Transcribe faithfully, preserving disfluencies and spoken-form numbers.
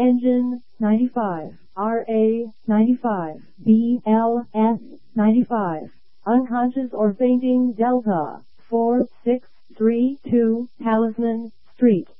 Engine, ninety-five. R A, ninety-five. B L S, ninety-five. Unconscious or fainting Delta, four six three two, Talisman Street.